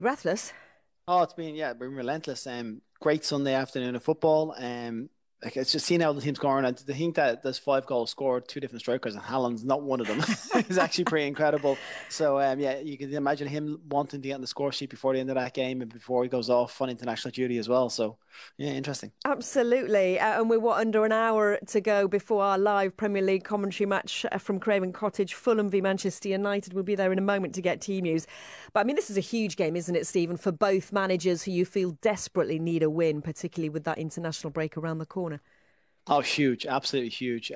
Breathless. Oh, been relentless. Great Sunday afternoon of football. Like it's just seeing how the team's scoring, and to think that there's 5 goals scored, two different strikers, and Haaland's not one of them is actually pretty incredible. So yeah, you can imagine him wanting to get on the score sheet before the end of that game and before he goes off on international duty as well. So yeah, interesting. Absolutely. And we're under an hour to go before our live Premier League commentary match from Craven Cottage. Fulham v Manchester United. We'll be there in a moment to get team news. But I mean, this is a huge game, isn't it, Stephen, for both managers who you feel desperately need a win, particularly with that international break around the corner. Oh, huge, absolutely huge.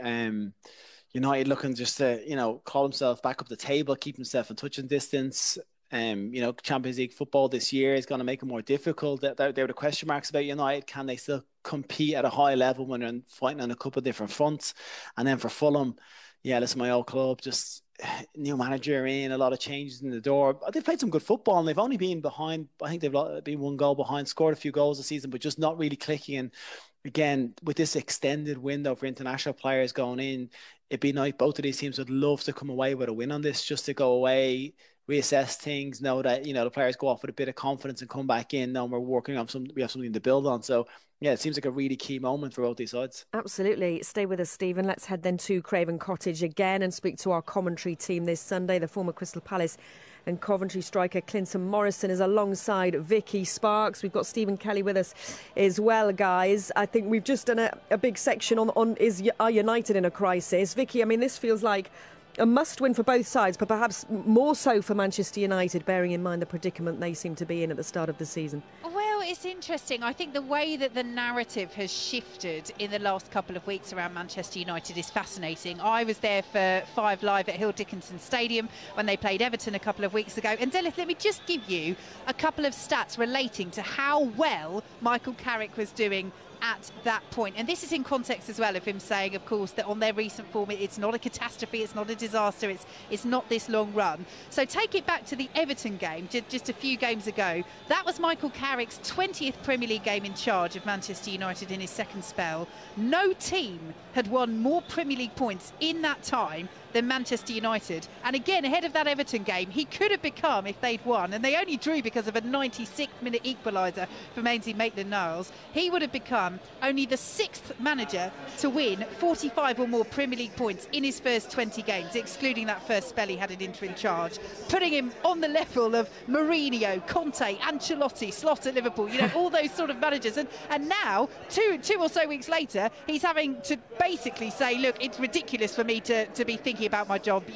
United looking just to, call himself back up the table, keep himself in touching distance. Champions League football this year is going to make it more difficult. There were the question marks about United. Can they still compete at a high level when they're fighting on a couple of different fronts? And then for Fulham, yeah, listen, my old club, just new manager in, a lot of changes in the door. They've played some good football and they've only been behind. I think they've been 1 goal behind, scored a few goals this season, but just not really clicking. And again, with this extended window for international players going in, it'd be nice. Both of these teams would love to come away with a win on this, just to go away, reassess things, know that, the players go off with a bit of confidence and come back in, knowing we have something to build on. So yeah, it seems like a really key moment for both these sides. Absolutely. Stay with us, Stephen. Let's head then to Craven Cottage again and speak to our commentary team this Sunday. The former Crystal Palace and Coventry striker Clinton Morrison is alongside Vicky Sparks. We've got Stephen Kelly with us as well, guys. I think we've just done a big section on are United in a crisis? Vicky, I mean, this feels like a must-win for both sides, but perhaps more so for Manchester United, bearing in mind the predicament they seem to be in at the start of the season. Well, it's interesting. I think the way that the narrative has shifted in the last couple of weeks around Manchester United is fascinating. I was there for 5 Live at Hill Dickinson Stadium when they played Everton a couple of weeks ago. And Delith, let me just give you a couple of stats relating to how well Michael Carrick was doing at that point. And this is in context as well of him saying, of course, that on their recent form, it's not a catastrophe, it's not a disaster, it's not this long run. So take it back to the Everton game just a few games ago. That was Michael Carrick's 20th Premier League game in charge of Manchester United in his second spell. No team had won more Premier League points in that time than Manchester United. And again, ahead of that Everton game, he could have become, if they'd won, and they only drew because of a 96th minute equaliser from Ainsley Maitland-Niles, he would have become only the 6th manager to win 45 or more Premier League points in his first 20 games, excluding that first spell he had in interim charge, putting him on the level of Mourinho, Conte, Ancelotti, Slot at Liverpool, all those sort of managers. And now, two or so weeks later, he's having to basically say, look, it's ridiculous for me to be thinking about my job,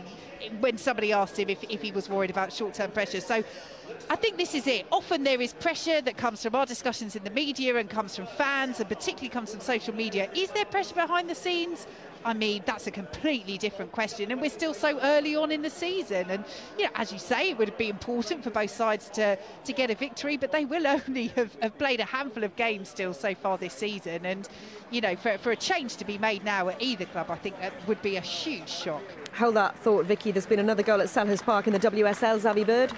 when somebody asked him if he was worried about short-term pressure. So I think this is it. Often there is pressure that comes from our discussions in the media and comes from fans and particularly comes from social media. Is there pressure behind the scenes? I mean, that's a completely different question, and we're still so early on in the season. And as you say, it would be important for both sides to get a victory, but they will only have played a handful of games still so far this season. And for a change to be made now at either club, I think that would be a huge shock. Hold that thought, Vicky. There's been another goal at Selhurst Park in the WSL. Xavi Bird.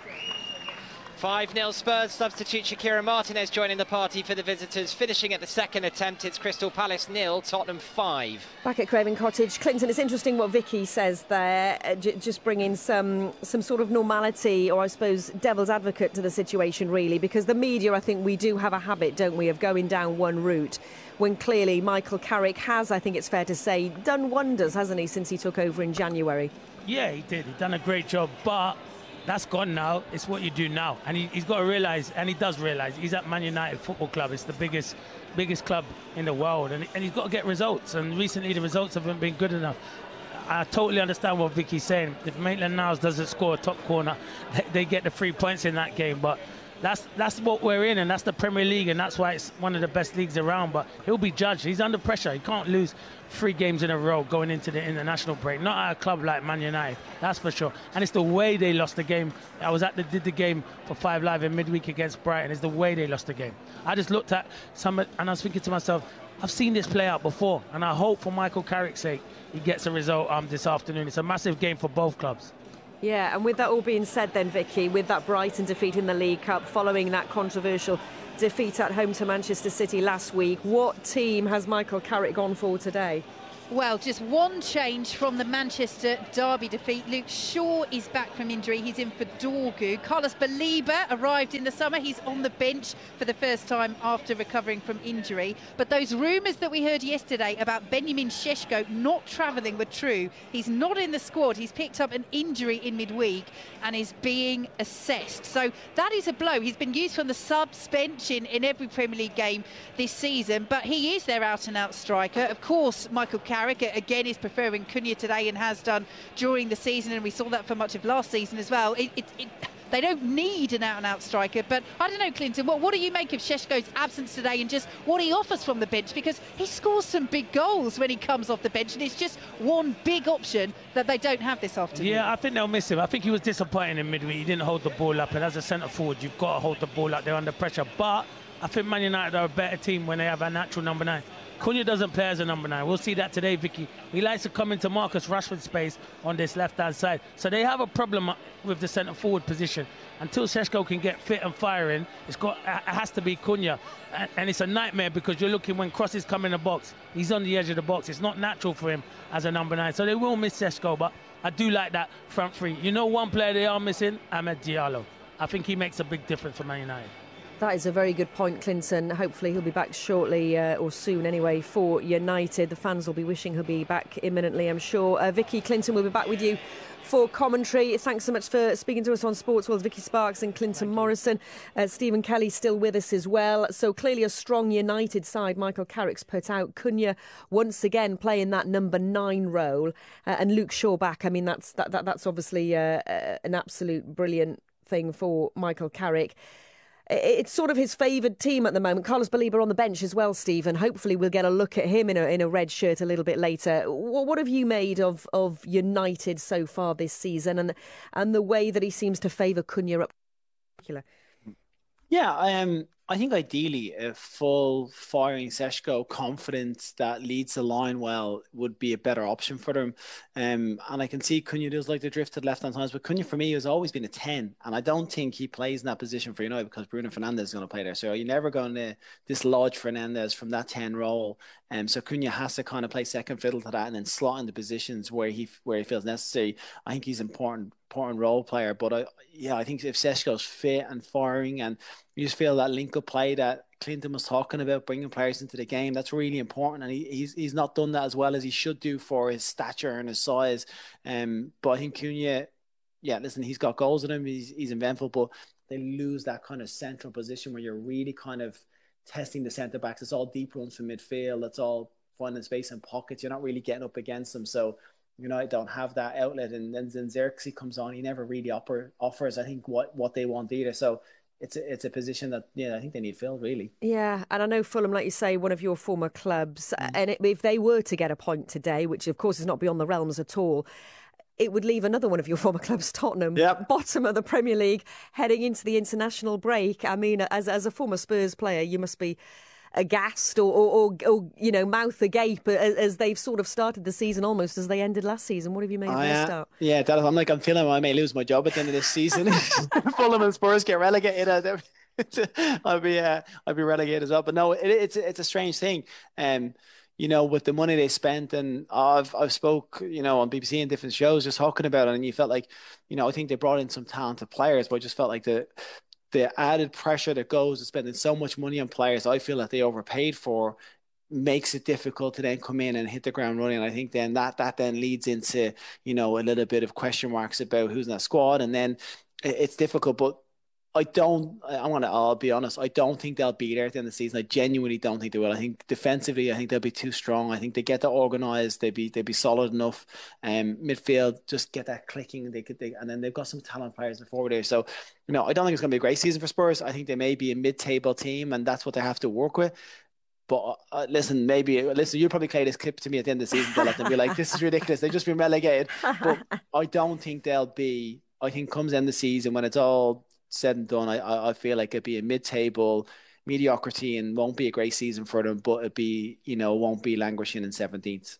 5-0 Spurs. Substitute Shakira Martinez joining the party for the visitors. Finishing at the second attempt, it's Crystal Palace 0, Tottenham 5. Back at Craven Cottage. Clinton, it's interesting what Vicky says there. Just bringing some sort of normality, or I suppose devil's advocate to the situation, really, because the media, I think we do have a habit, don't we, of going down one route, when clearly Michael Carrick has, I think it's fair to say, done wonders, hasn't he, since he took over in January? Yeah, he did. He's done a great job, but that's gone now. It's what you do now. And he's got to realise, and he does realise, he's at Man United Football Club. It's the biggest club in the world. And he's got to get results. And recently the results haven't been good enough. I totally understand what Vicky's saying. If Maitland-Niles doesn't score a top corner, they get the 3 points in that game. But that's what we're in, and that's the Premier League, and that's why it's one of the best leagues around. But he'll be judged. He's under pressure. He can't lose 3 games in a row going into the international break. Not at a club like Man United, that's for sure. And it's the way they lost the game. I did the game for 5 Live in midweek against Brighton. It's the way they lost the game. I just looked at some, and I was thinking to myself, I've seen this play out before, and I hope for Michael Carrick's sake he gets a result this afternoon. It's a massive game for both clubs. Yeah, and with that all being said then, Vicky, with that Brighton defeat in the League Cup following that controversial defeat at home to Manchester City last week, what team has Michael Carrick gone for today? Well, just one change from the Manchester derby defeat. Luke Shaw is back from injury. He's in for Dorgu. Carlos Baliba arrived in the summer. He's on the bench for the first time after recovering from injury. But those rumours that we heard yesterday about Benjamin Šeško not travelling were true. He's not in the squad. He's picked up an injury in midweek and is being assessed. So that is a blow. He's been used from the subs bench in every Premier League game this season, but he is their out-and-out striker. Of course, Michael Carrick again is preferring Cunha today and has done during the season, and we saw that for much of last season as well. They don't need an out-and-out striker, but I don't know, Clinton, what do you make of Šeško's absence today and just what he offers from the bench? Because he scores some big goals when he comes off the bench, and it's just one big option that they don't have this afternoon. Yeah, I think they'll miss him. I think he was disappointing in midweek. He didn't hold the ball up, and as a centre-forward, you've got to hold the ball up. They're under pressure, but I think Man United are a better team when they have a natural number 9. Cunha doesn't play as a number 9. We'll see that today, Vicky. He likes to come into Marcus Rashford's space on this left-hand side. So they have a problem with the centre-forward position. Until Šeško can get fit and firing, it has to be Cunha. And it's a nightmare because you're looking when crosses come in the box, he's on the edge of the box. It's not natural for him as a number 9. So they will miss Šeško, but I do like that front three. You know one player they are missing? Amad Diallo. I think he makes a big difference for Man United. That is a very good point, Clinton. Hopefully he'll be back shortly, or soon anyway, for United. The fans will be wishing he'll be back imminently, I'm sure. Vicky, Clinton will be back with you for commentary. Thanks so much for speaking to us on Sports World, Vicky Sparks and Clinton Morrison. Stephen Kelly still with us as well. So clearly a strong United side. Michael Carrick's put out. Cunha once again playing that number 9 role, and Luke Shaw back. I mean, that's obviously an absolute brilliant thing for Michael Carrick. It's sort of his favoured team at the moment. Carlos Baliba on the bench as well, Stephen. Hopefully we'll get a look at him in a red shirt a little bit later. What have you made of United so far this season and the way that he seems to favour Cunha up particular? Yeah, I think ideally a full firing Šeško, confident that leads the line well, would be a better option for them. And I can see Cunha does like to drift to the left-hand times, but Cunha for me has always been a 10, and I don't think he plays in that position for United because Bruno Fernandes is going to play there. So you're never going to dislodge Fernandes from that 10 role. So Cunha has to kind of play second fiddle to that and then slot into positions where he feels necessary. I think he's an important role player, but I think if Šeško's fit and firing, and you just feel that link-up play that Clinton was talking about, bringing players into the game, that's really important, and he's not done that as well as he should do for his stature and his size. But I think Cunha, listen, he's got goals in him, he's inevitable, but they lose that kind of central position where you're really kind of testing the centre backs. It's all deep runs from midfield, it's all finding space in pockets, you're not really getting up against them. So United don't have that outlet, and then Xerxes comes on, he never really offers I think what they want either. So it's a position that I think they need filled, really. Yeah, and I know Fulham, like you say, one of your former clubs, and if they were to get a point today, which of course is not beyond the realms at all, it would leave another one of your former clubs, Tottenham, bottom of the Premier League, heading into the international break. I mean, as a former Spurs player, you must be aghast or mouth agape as they've sort of started the season almost as they ended last season. What have you made of their start? Yeah, I'm feeling I may lose my job at the end of this season. Fulham and Spurs get relegated. I'll be relegated as well. But no, it's a strange thing. With the money they spent, and I've spoke, on BBC and different shows just talking about it, and you felt like, I think they brought in some talented players, but I just felt like the added pressure that goes to spending so much money on players, I feel that they overpaid for, makes it difficult to then come in and hit the ground running. And I think then that then leads into, a little bit of question marks about who's in that squad. And then it's difficult, but I'll be honest, I don't think they'll be there at the end of the season. I genuinely don't think they will. I think defensively, I think they'll be too strong. I think they get that organised. They'd be solid enough. Midfield, just get that clicking. And then they've got some talent players before there. So, I don't think it's going to be a great season for Spurs. I think they may be a mid-table team, and that's what they have to work with. But listen, you'll probably play this clip to me at the end of the season, Bella, and be like, this is ridiculous. They've just been relegated. But I don't think they'll be. I think comes end of the season, when it's all said and done, I feel like it'd be a mid-table mediocrity and won't be a great season for them, but it'd be, won't be languishing in 17th.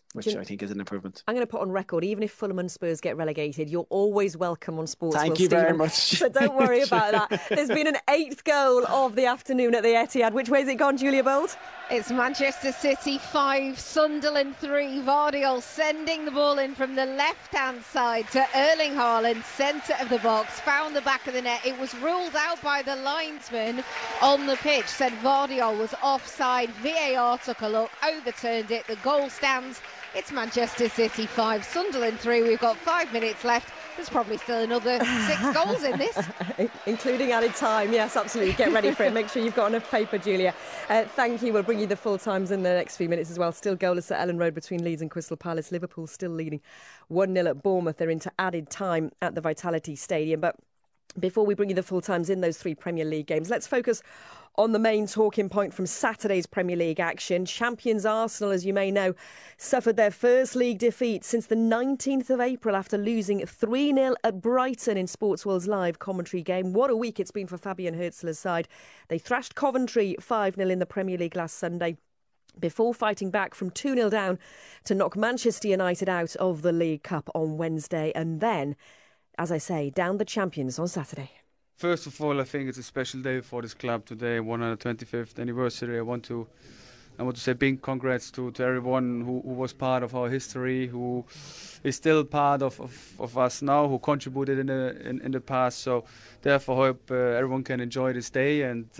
which I think is an improvement. I'm going to put on record, even if Fulham and Spurs get relegated, you're always welcome on Sports. Thank you very much. So don't worry about that. There's been an 8th goal of the afternoon at the Etihad. Which way has it gone, Julia Bold? It's Manchester City 5, Sunderland 3. Vardiol sending the ball in from the left-hand side to Erling Haaland, centre of the box, found the back of the net. It was ruled out by the linesman on the pitch, said Vardiol was offside. VAR took a look, overturned it. The goal stands. It's Manchester City 5, Sunderland 3. We've got 5 minutes left. There's probably still another 6 goals in this. Including added time. Yes, absolutely. Get ready for it. Make sure you've got enough paper, Julia. Thank you. We'll bring you the full times in the next few minutes as well. Still goalless at Ellen Road between Leeds and Crystal Palace. Liverpool still leading 1-0 at Bournemouth. They're into added time at the Vitality Stadium. But before we bring you the full times in those 3 Premier League games, let's focus on the main talking point from Saturday's Premier League action. Champions Arsenal, as you may know, suffered their first league defeat since the 19th of April after losing 3-0 at Brighton in Sportsworld's live commentary game. What a week it's been for Fabian Hürzeler's side. They thrashed Coventry 5-0 in the Premier League last Sunday before fighting back from 2-0 down to knock Manchester United out of the League Cup on Wednesday. And then, as I say, down the champions on Saturday. First of all, I think it's a special day for this club today, 125th anniversary. I want to say big congrats to everyone who was part of our history, who is still part of us now, who contributed in the past. So therefore, I hope everyone can enjoy this day. And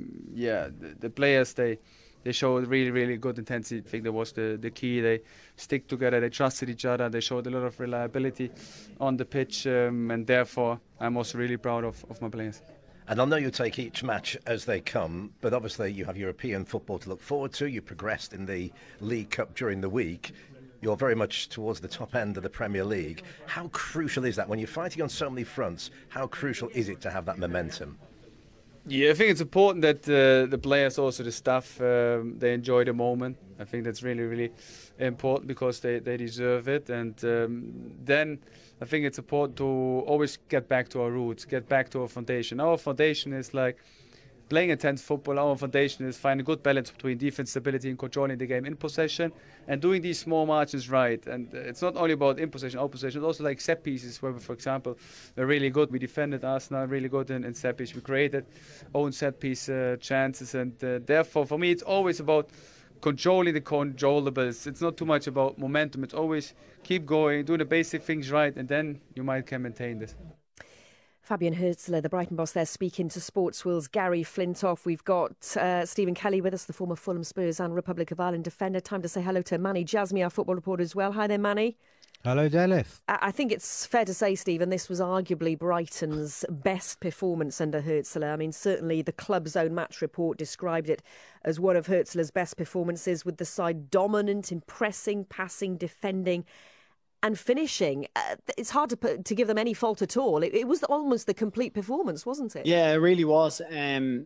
the players, they showed really good intensity. I think that was the key. They stick together, they trusted each other, they showed a lot of reliability on the pitch, and therefore I'm also really proud of my players. And I know you take each match as they come, but obviously you have European football to look forward to. You progressed in the League Cup during the week. You're very much towards the top end of the Premier League. How crucial is that? When you're fighting on so many fronts, how crucial is it to have that momentum? Yeah, I think it's important that the players, also the staff, they enjoy the moment. I think that's really important because they deserve it. And then I think it's important to always get back to our roots, get back to our foundation. Our foundation is like playing intense football. Our foundation is finding a good balance between defense stability and controlling the game in possession and doing these small margins right. And it's not only about in possession, out possession, it's also like set pieces where, for example, we're really good. We defended Arsenal really good in set piece. We created own set piece chances. And therefore, for me, it's always about controlling the controllables. It's not too much about momentum. It's always keep going, doing the basic things right, and then you can maintain this. Fabian Hürzeler, the Brighton boss there, speaking to Sportsworld's Gary Flintoff. We've got Stephen Kelly with us, the former Fulham, Spurs and Republic of Ireland defender. Time to say hello to Manny Jasmi, our football reporter as well. Hi there, Manny. Hello, Dennis. I think it's fair to say, Stephen, this was arguably Brighton's best performance under Hürzeler. I mean, certainly the club's own match report described it as one of Hürzeler's best performances, with the side dominant in pressing, passing, defending and finishing. It's hard to give them any fault at all. It was almost the complete performance, wasn't it? Yeah, it really was. And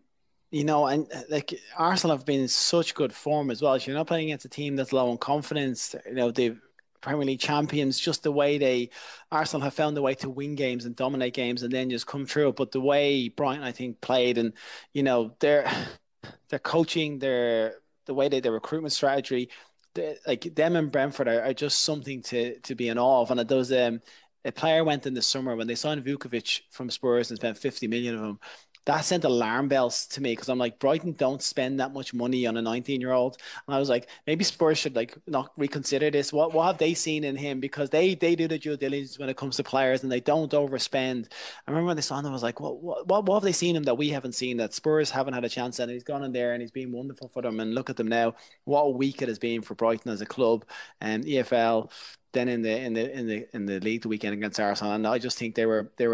like Arsenal have been in such good form as well. If you're not playing against a team that's low on confidence, they've Premier League champions, just the way Arsenal have found a way to win games and dominate games and then just come through. But the way Brighton, I think, played, and their coaching, the way their recruitment strategy, like them and Brentford are just something to be in awe of. And there was a player went in the summer when they signed Vukovic from Spurs and spent 50 million of him. That sent alarm bells to me, because I'm like, Brighton don't spend that much money on a 19-year-old. And I was like, maybe Spurs should not reconsider this. What have they seen in him? Because they do the due diligence when it comes to players, and they don't overspend. I remember when they saw him, I was like, what have they seen him that we haven't seen, that Spurs haven't had a chance at? And he's gone in there and he's been wonderful for them. And look at them now. What a week it has been for Brighton as a club, and EFL. Then in the league the weekend against Arsenal, and I just think they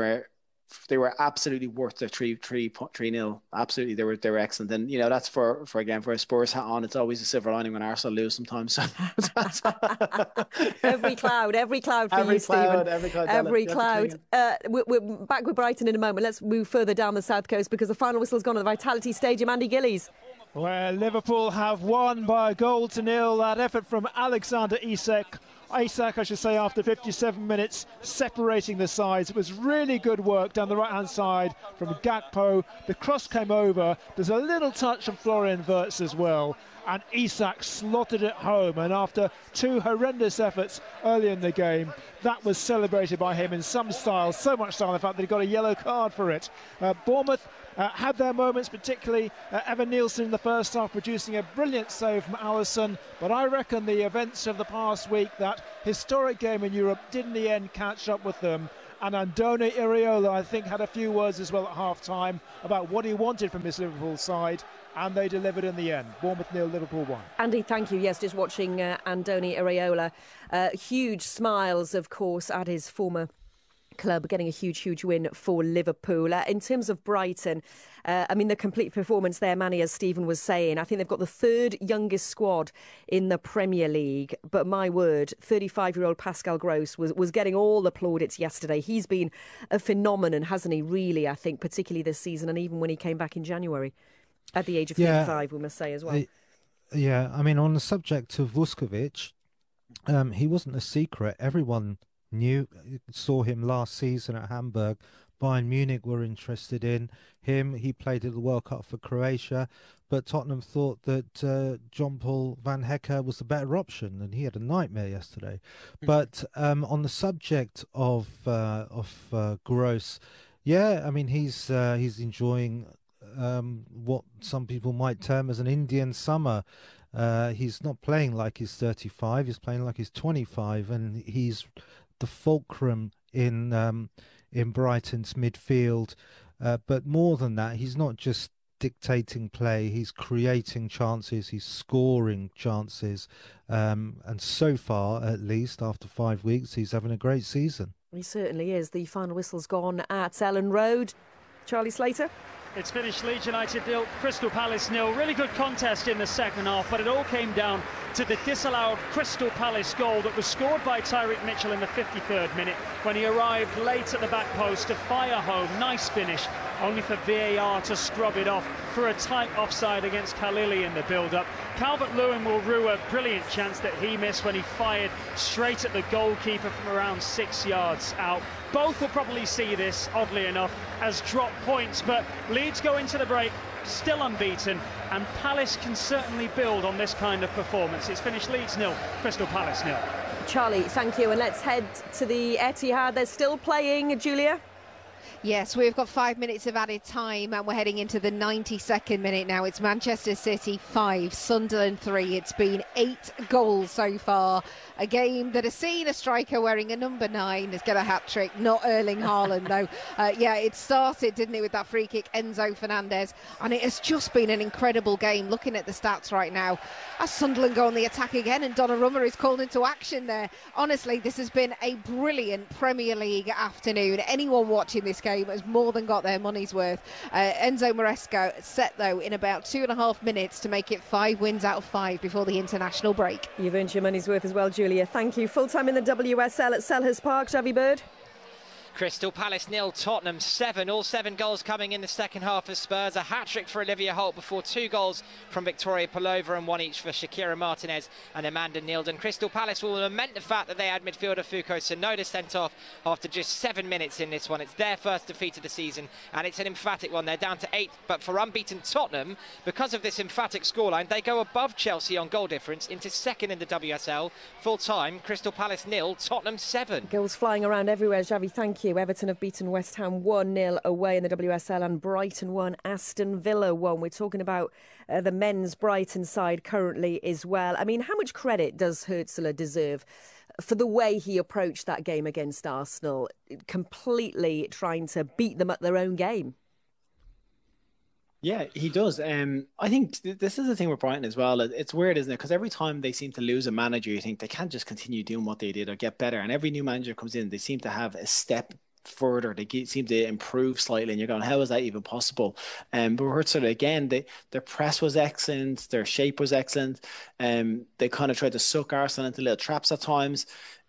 were absolutely worth their 3-0. Absolutely, they were excellent. And that's for a Spurs hat on. It's always a silver lining when Arsenal lose sometimes. every cloud for you, Stephen. Every cloud. We're back with Brighton in a moment. Let's move further down the south coast, because the final whistle's gone at the Vitality Stadium. Andy Gillies. Well, Liverpool have won by a goal to nil. That effort from Alexander Isak Isak, I should say, after 57 minutes, separating the sides. It was really good work down the right-hand side from Gakpo. The cross came over. There's a little touch from Florian Wirtz as well. And Isak slotted it home. And after 2 horrendous efforts early in the game, that was celebrated by him in some style, so much style, in fact, that he got a yellow card for it. Bournemouth had their moments, particularly Evan Nielsen in the first half producing a brilliant save from Alisson, but I reckon the events of the past week, that historic game in Europe, did in the end catch up with them. And Andoni Iraola, I think, had a few words as well at half-time about what he wanted from his Liverpool side, and they delivered in the end. Bournemouth 0, Liverpool 1. Andy, thank you. Yes, just watching Andoni Iraola. Huge smiles, of course, at his former club, getting a huge win for Liverpool. In terms of Brighton, I mean, the complete performance there, Manny, as Stephen was saying, I think they've got the 3rd youngest squad in the Premier League. But my word, 35-year-old Pascal Gross was getting all the plaudits yesterday. He's been a phenomenon, hasn't he, really, I think, particularly this season, and even when he came back in January at the age of 35, we must say as well. Yeah, I mean, on the subject of Vuskovic, he wasn't a secret. Everyone saw him last season at Hamburg. Bayern Munich were interested in him. He played at the World Cup for Croatia, but Tottenham thought that John-Paul Van Hecke was the better option, and he had a nightmare yesterday. But on the subject of Gross, yeah, I mean, he's enjoying what some people might term as an Indian summer. He's not playing like he's 35, he's playing like he's 25, and he's the fulcrum in Brighton's midfield. But more than that, he's not just dictating play, he's creating chances, he's scoring chances. And so far, at least, after 5 weeks, he's having a great season. He certainly is. The final whistle's gone at Ellen Road. Charlie Slater? It's finished Leeds United 0, Crystal Palace 0. Really good contest in the second half, but it all came down to the disallowed Crystal Palace goal that was scored by Tyreek Mitchell in the 53rd minute when he arrived late at the back post to fire home. Nice finish, only for VAR to scrub it off for a tight offside against Khalili in the build-up. Calvert-Lewin will rue a brilliant chance that he missed when he fired straight at the goalkeeper from around 6 yards out. Both will probably see this, oddly enough, as drop points, but Leeds go into the break still unbeaten, and Palace can certainly build on this kind of performance. It's finished Leeds 0, Crystal Palace 0. Charlie, thank you, and let's head to the Etihad. They're still playing, Julia? Yes, we've got 5 minutes of added time, and we're heading into the 92nd minute now. It's Manchester City 5, Sunderland 3. It's been 8 goals so far. A game that has seen a striker wearing a number 9 has got a hat-trick, not Erling Haaland, though. Yeah, it started, didn't it, with that free kick, Enzo Fernandez, and it has just been an incredible game. Looking at the stats right now, as Sunderland go on the attack again, and Donnarumma is called into action there. Honestly, this has been a brilliant Premier League afternoon. Anyone watching this game has more than got their money's worth. Enzo Maresca set, though, in about 2.5 minutes to make it 5 wins out of 5 before the international break. You've earned your money's worth as well, Julia. Thank you. Full time in the WSL at Selhurst Park. Javi Bird? Crystal Palace 0, Tottenham 7. All 7 goals coming in the second half of Spurs. A hat-trick for Olivia Holt before 2 goals from Victoria Pelova and 1 each for Shakira Martinez and Amanda Nilden. Crystal Palace will lament the fact that they had midfielder Fuko Tsunoda sent off after just 7 minutes in this one. It's their first defeat of the season, and it's an emphatic one. They're down to 8, but for unbeaten Tottenham, because of this emphatic scoreline, they go above Chelsea on goal difference into second in the WSL. Full time, Crystal Palace 0, Tottenham 7. Goals flying around everywhere, Javi. Thank you. Everton have beaten West Ham 1-0 away in the WSL, and Brighton 1, Aston Villa 1. We're talking about the men's Brighton side currently as well. I mean, how much credit does Huertzler deserve for the way he approached that game against Arsenal, completely trying to beat them at their own game? Yeah, he does. I think this is the thing with Brighton as well. It's weird, isn't it? Because every time they seem to lose a manager, you think they can't just continue doing what they did or get better. And every new manager comes in, they seem to have a step further. They seem to improve slightly, and you're going, how is that even possible? But Huertzler, again, their press was excellent, their shape was excellent. They kind of tried to suck Arsenal into little traps at times.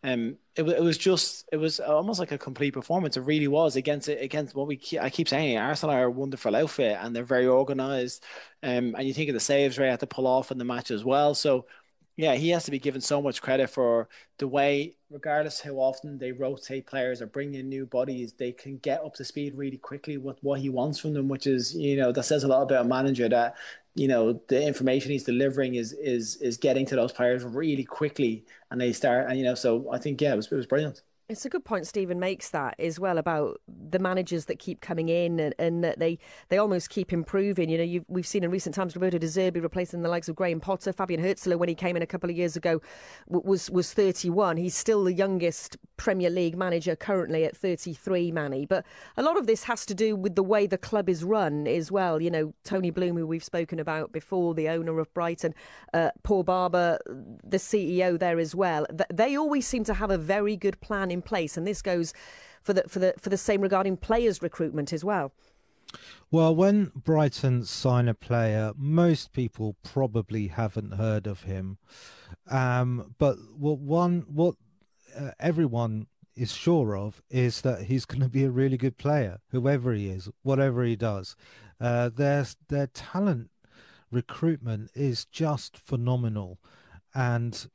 It was almost like a complete performance. It really was against what I keep saying. Arsenal are a wonderful outfit, and they're very organised. And you think of the saves Ray had to pull off in the match as well. So Yeah, he has to be given so much credit for the way, regardless how often they rotate players or bring in new bodies, they can get up to speed really quickly with what he wants from them, which is, that says a lot about a manager, that, the information he's delivering is getting to those players really quickly, and they start, so I think, it was brilliant. It's a good point Stephen makes that as well about the managers that keep coming in and that they almost keep improving. We've seen in recent times Roberto De Zerbi replacing the likes of Graham Potter. Fabian Hürzeler, when he came in a couple of years ago, was 31. He's still the youngest Premier League manager currently at 33, Manny. But a lot of this has to do with the way the club is run as well. Tony Bloom, who we've spoken about before, the owner of Brighton, Paul Barber, the CEO there as well. They always seem to have a very good plan in place, and this goes for the same regarding players' recruitment as well. Well, when Brighton sign a player, most people probably haven't heard of him, but what everyone is sure of is that he's going to be a really good player, whoever he is, whatever he does. Their talent recruitment is just phenomenal, and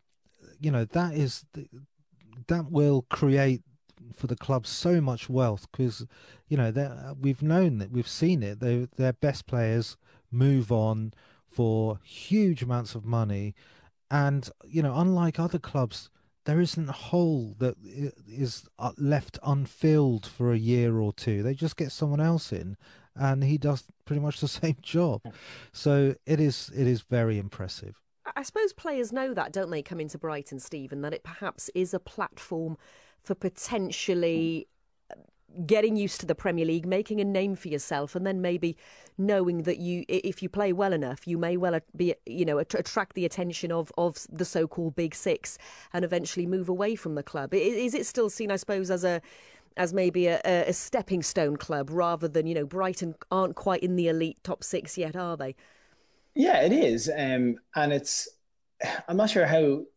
that will create for the club so much wealth, because we've seen it. Their best players move on for huge amounts of money, and unlike other clubs, there isn't a hole that is left unfilled for a year or two. They just get someone else in, and he does pretty much the same job. So it is very impressive. I suppose players know that, don't they, coming to Brighton, Stephen, that it perhaps is a platform for potentially getting used to the Premier League, making a name for yourself, and then maybe knowing that if you play well enough, you may well be, attract the attention of the so-called Big Six and eventually move away from the club. Is it still seen, I suppose, as maybe a stepping stone club rather than, Brighton aren't quite in the elite top six yet, are they? Yeah, it is, and it's. I'm not sure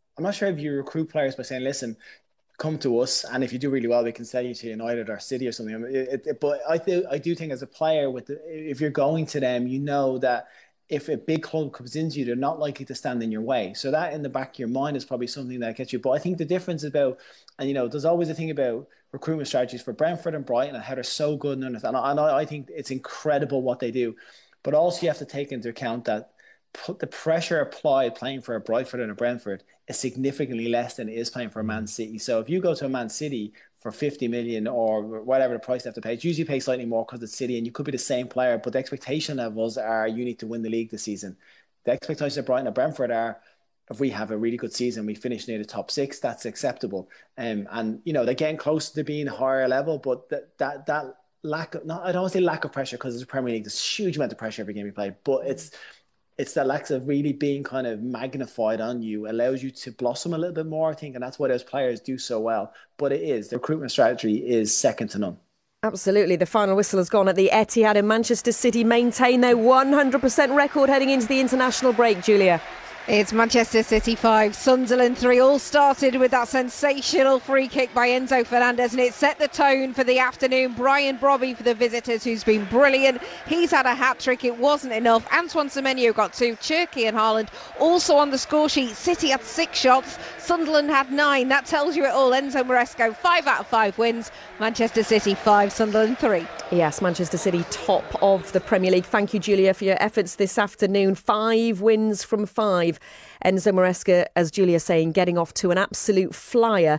if you recruit players by saying, "Listen, come to us, and if you do really well, we can sell you to United or City or something." But I do think as a player, if you're going to them, that if a big club comes into you, they're not likely to stand in your way. So that in the back of your mind is probably something that gets you. But I think the difference about, and there's always a thing about recruitment strategies for Brentford and Brighton and how they're so good, and I think it's incredible what they do. But also you have to take into account that the pressure applied playing for a Brentford and a Brentford is significantly less than it is playing for a Man City. So if you go to a Man City for 50 million or whatever the price they have to pay, it's usually pay slightly more because it's City and you could be the same player, but the expectation levels are you need to win the league this season. The expectations of Brighton and Brentford are, if we have a really good season, we finish near the top six, that's acceptable. And they're getting close to being a higher level, but that lack of, I don't want to say lack of pressure because it's a Premier League, there's a huge amount of pressure every game you play, but it's that lack of really being kind of magnified on you allows you to blossom a little bit more, I think, and that's why those players do so well. But the recruitment strategy is second to none. Absolutely. The final whistle has gone at the Etihad, and Manchester City maintain their 100% record heading into the international break, Julia. It's Manchester City 5, Sunderland 3. All started with that sensational free kick by Enzo Fernandez, and it set the tone for the afternoon. Brian Brobby for the visitors, who's been brilliant. He's had a hat-trick. It wasn't enough. Antoine Semenyo got 2. Cherki and Haaland also on the score sheet. City had 6 shots. Sunderland had 9. That tells you it all. Enzo Maresco, 5 out of 5 wins. Manchester City 5, Sunderland 3. Yes, Manchester City top of the Premier League. Thank you, Julia, for your efforts this afternoon. 5 wins from 5. Enzo Maresca, as Julia's saying, getting off to an absolute flyer.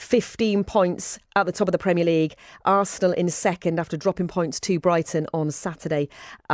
15 points at the top of the Premier League. Arsenal in second after dropping points to Brighton on Saturday.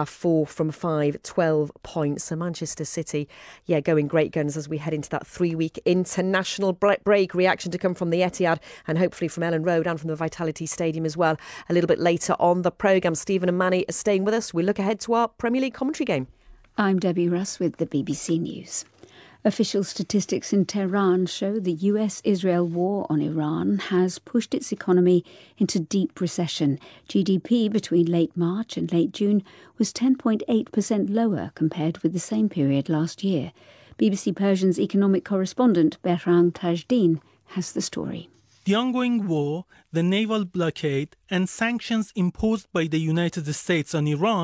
4 from 5, 12 points. So Manchester City, going great guns as we head into that 3-week international break. Reaction to come from the Etihad and hopefully from Ellen Road and from the Vitality Stadium as well. A little bit later on the programme. Stephen and Manny are staying with us. We look ahead to our Premier League commentary game. I'm Debbie Russ with the BBC News. Official statistics in Tehran show the US-Israel war on Iran has pushed its economy into deep recession. GDP between late March and late June was 10.8% lower compared with the same period last year. BBC Persian's economic correspondent Behrang Tajdin has the story. The ongoing war, the naval blockade, and sanctions imposed by the United States on Iran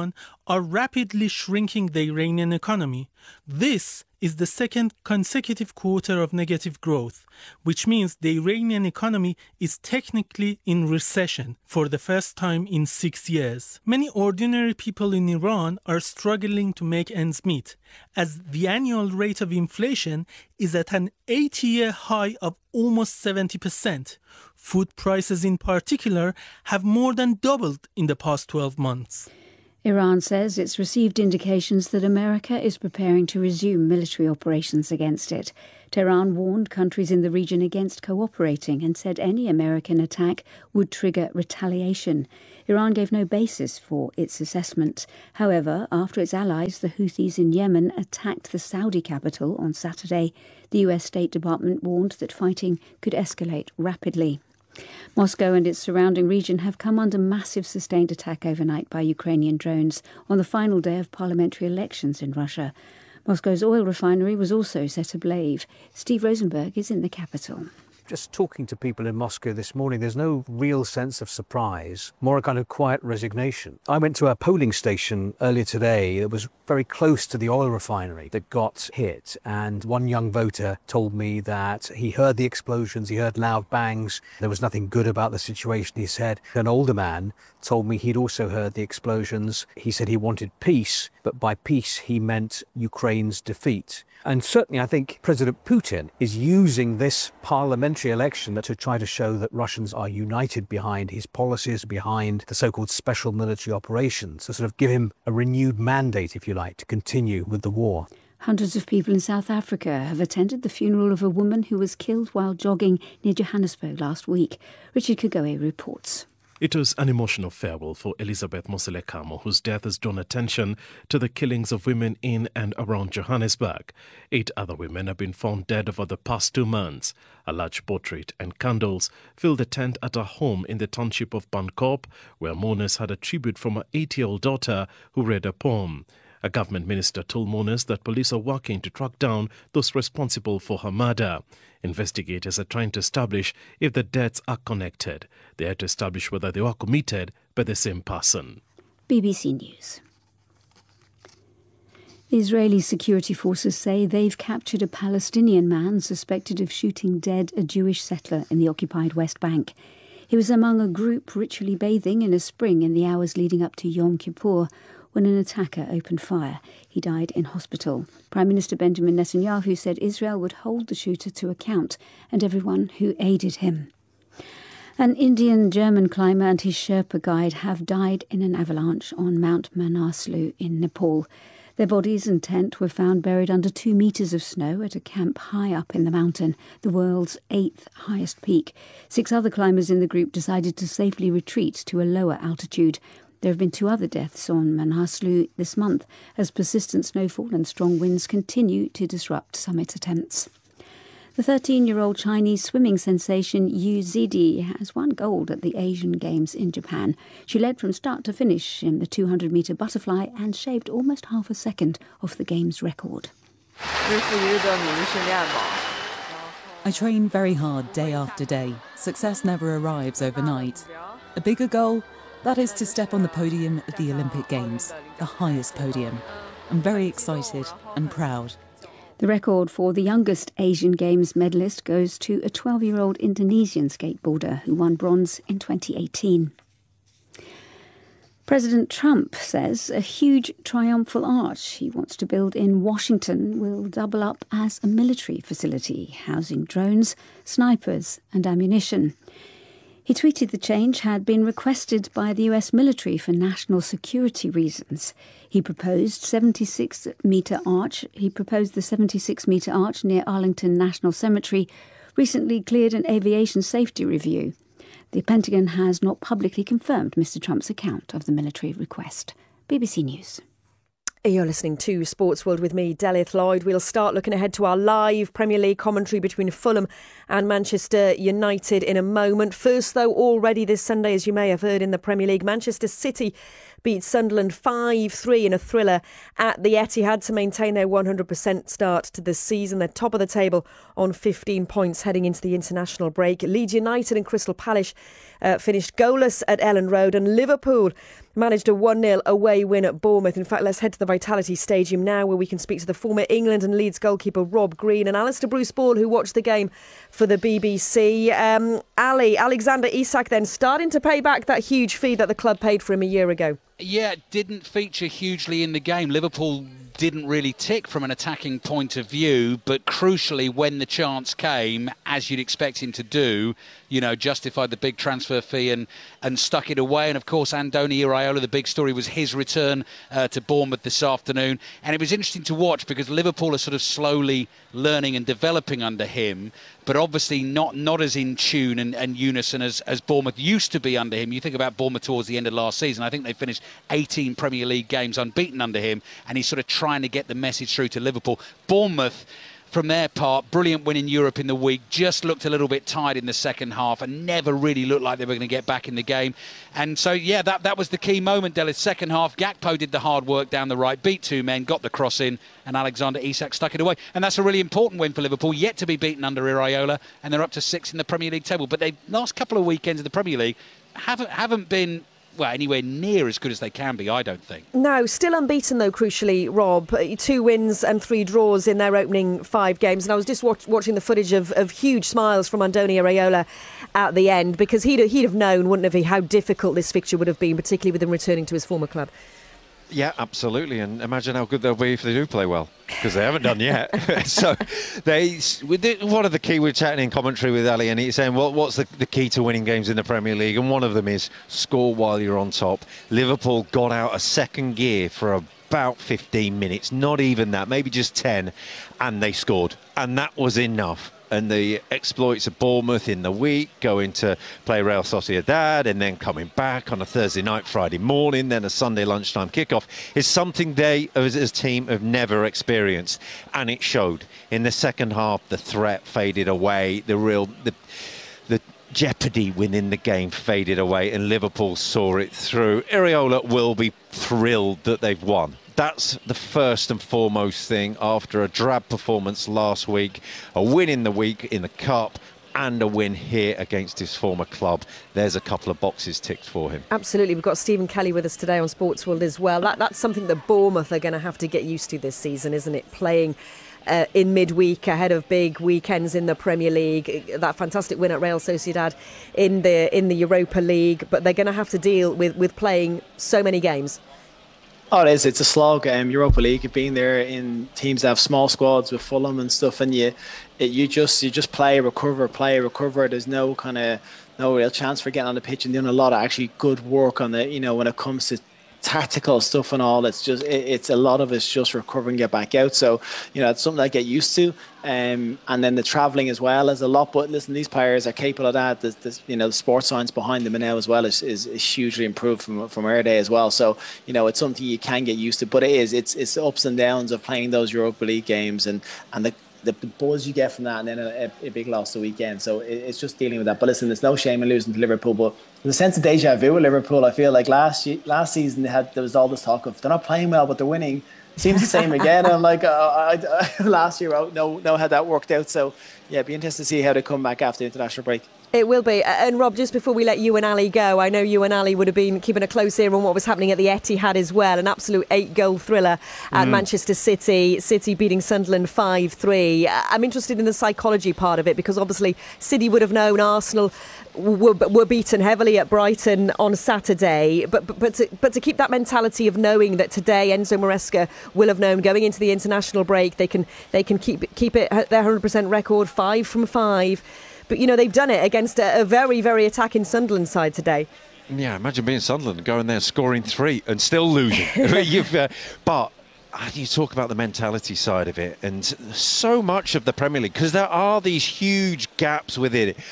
are rapidly shrinking the Iranian economy. This is the second consecutive quarter of negative growth, which means the Iranian economy is technically in recession for the first time in 6 years. Many ordinary people in Iran are struggling to make ends meet, as the annual rate of inflation is at an 80-year high of almost 70%. Food prices in particular have more than doubled in the past 12 months. Iran says it's received indications that America is preparing to resume military operations against it. Tehran warned countries in the region against cooperating and said any American attack would trigger retaliation. Iran gave no basis for its assessment. However, after its allies, the Houthis in Yemen, attacked the Saudi capital on Saturday, the US State Department warned that fighting could escalate rapidly. Moscow and its surrounding region have come under massive sustained attack overnight by Ukrainian drones on the final day of parliamentary elections in Russia. Moscow's oil refinery was also set ablaze. Steve Rosenberg is in the capital. Just talking to people in Moscow this morning, there's no real sense of surprise, more a kind of quiet resignation. I went to a polling station earlier today that was very close to the oil refinery that got hit, and one young voter told me that he heard the explosions, he heard loud bangs, there was nothing good about the situation, he said. An older man told me he'd also heard the explosions. He said he wanted peace, but by peace he meant Ukraine's defeat. And certainly I think President Putin is using this parliamentary election to try to show that Russians are united behind his policies, behind the so-called special military operations, to sort of give him a renewed mandate, if you like, to continue with the war. Hundreds of people in South Africa have attended the funeral of a woman who was killed while jogging near Johannesburg last week. Richard Kugoe reports. It was an emotional farewell for Elizabeth Moselekamo, whose death has drawn attention to the killings of women in and around Johannesburg. 8 other women have been found dead over the past 2 months. A large portrait and candles filled a tent at her home in the township of Bankop, where mourners had a tribute from her 8-year-old daughter who read a poem. A government minister told mourners that police are working to track down those responsible for her murder. Investigators are trying to establish if the deaths are connected. They are to establish whether they were committed by the same person. BBC News. The Israeli security forces say they've captured a Palestinian man suspected of shooting dead a Jewish settler in the occupied West Bank. He was among a group ritually bathing in a spring in the hours leading up to Yom Kippur when an attacker opened fire. He died in hospital. Prime Minister Benjamin Netanyahu said Israel would hold the shooter to account and everyone who aided him. An Indian-German climber and his Sherpa guide have died in an avalanche on Mount Manaslu in Nepal. Their bodies and tent were found buried under 2 meters of snow at a camp high up in the mountain, the world's 8th highest peak. 6 other climbers in the group decided to safely retreat to a lower altitude. There have been 2 other deaths on Manaslu this month as persistent snowfall and strong winds continue to disrupt summit attempts. The 13-year-old Chinese swimming sensation Yu Zidi has won gold at the Asian Games in Japan. She led from start to finish in the 200-metre butterfly and shaved almost half a second off the Games record. I train very hard day after day. Success never arrives overnight. A bigger goal? That is to step on the podium at the Olympic Games, the highest podium. I'm very excited and proud. The record for the youngest Asian Games medalist goes to a 12-year-old Indonesian skateboarder who won bronze in 2018. President Trump says a huge triumphal arch he wants to build in Washington will double up as a military facility, housing drones, snipers and ammunition. He tweeted the change had been requested by the US military for national security reasons. He proposed the 76-metre arch near Arlington National Cemetery recently cleared an aviation safety review. The Pentagon has not publicly confirmed Mr. Trump's account of the military request. BBC News. You're listening to Sports World with me, Delith Lloyd. We'll start looking ahead to our live Premier League commentary between Fulham and Manchester United in a moment. First, though, already this Sunday, as you may have heard in the Premier League, Manchester City beat Sunderland 5-3 in a thriller at the Etihad to maintain their 100% start to the season. They're top of the table on 15 points heading into the international break. Leeds United and Crystal Palace finished goalless at Ellen Road, and Liverpool managed a 1-0 away win at Bournemouth. In fact, let's head to the Vitality Stadium now, where we can speak to the former England and Leeds goalkeeper Rob Green and Alistair Bruce Ball, who watched the game for the BBC. Alexander Isak then starting to pay back that huge fee that the club paid for him a year ago. Yeah, it didn't feature hugely in the game. Liverpool didn't really tick from an attacking point of view, but crucially, when the chance came, as you'd expect him to do, justified the big transfer fee and stuck it away. And of course, Andoni Iraola, the big story was his return to Bournemouth this afternoon. And it was interesting to watch because Liverpool are sort of slowly learning and developing under him, but obviously not as in tune and unison as Bournemouth used to be under him. You think about Bournemouth towards the end of last season, I think they finished 18 Premier League games unbeaten under him, and he's sort of trying to get the message through to Liverpool. Bournemouth, from their part, brilliant win in Europe in the week, just looked a little bit tired in the second half and never really looked like they were going to get back in the game. And so, yeah, that was the key moment, Dennis. Second half, Gakpo did the hard work down the right, beat two men, got the cross in, and Alexander Isak stuck it away. And that's a really important win for Liverpool, yet to be beaten under Iraola, and they're up to 6th in the Premier League table. But the last couple of weekends in the Premier League haven't been, well, anywhere near as good as they can be, I don't think. No, still unbeaten though, crucially, Rob. 2 wins and 3 draws in their opening 5 games. And I was just watching the footage of huge smiles from Andoni Iraola at the end, because he'd have known, wouldn't he, how difficult this fixture would have been, particularly with him returning to his former club. Yeah, absolutely. And imagine how good they'll be if they do play well, because they haven't done yet. So one of the key, we're chatting in commentary with Ali, and he's saying, well, what's the key to winning games in the Premier League? And one of them is score while you're on top. Liverpool got out a second gear for about 15 minutes, not even that, maybe just 10, and they scored. And that was enough. And the exploits of Bournemouth in the week, going to play Real Sociedad and then coming back on a Thursday night, Friday morning, then a Sunday lunchtime kickoff, is something they as a team have never experienced. And it showed. In the second half, the threat faded away, the jeopardy within the game faded away, and Liverpool saw it through. Iraola will be thrilled that they've won. That's the first and foremost thing after a drab performance last week, a win in the week in the Cup, and a win here against his former club. There's a couple of boxes ticked for him. Absolutely. We've got Stephen Kelly with us today on Sportsworld as well. That's something that Bournemouth are going to have to get used to this season, isn't it? Playing in midweek ahead of big weekends in the Premier League. That fantastic win at Real Sociedad in the Europa League. But they're going to have to deal with playing so many games. Oh, it is. It's a slog. Europa League, you've been there in teams that have small squads with Fulham and stuff, and you just play, recover. There's no real chance for getting on the pitch and doing a lot of actually good work on the, when it comes to tactical stuff and all. It's a lot of it's just recover and get back out. So it's something I get used to. And then the travelling as well is a lot. But listen, these players are capable of that. The sports science behind them now as well is hugely improved from our day as well. So it's something you can get used to. But it's the ups and downs of playing those Europa League games and the buzz you get from that, and then a big loss the weekend. So it's just dealing with that. But listen, there's no shame in losing to Liverpool. But there's a sense of deja vu with Liverpool. I feel like last season there was all this talk of they're not playing well, but they're winning. Seems the same again. And I'm like, last year, know how that worked out. So yeah, it'd be interesting to see how they come back after the international break. It will be. And Rob, just before we let you and Ali go, I know you and Ali would have been keeping a close ear on what was happening at the Etihad as well. An absolute 8-goal thriller at Manchester City. City beating Sunderland 5-3. I'm interested in the psychology part of it, because obviously City would have known Arsenal were beaten heavily at Brighton on Saturday, but to keep that mentality of knowing that today Enzo Maresca will have known going into the international break they can keep it their 100% record, 5 from 5. But they've done it against a very, very attacking Sunderland side today. Yeah, imagine being Sunderland, going there scoring 3 and still losing. But you talk about the mentality side of it, and so much of the Premier League, because there are these huge gaps within it,